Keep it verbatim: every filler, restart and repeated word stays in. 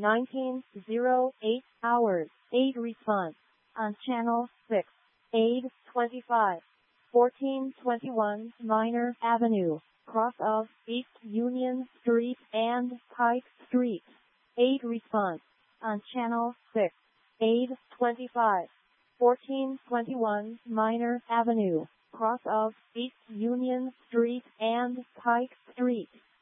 nineteen oh eight hours, aid response. On channel six, aid twenty-five, fourteen twenty-one Minor Avenue, cross of East Union Street and Pike Street. Aid response. On channel six, aid twenty-five, fourteen twenty-one Minor Avenue, cross of East Union Street and Pike Street.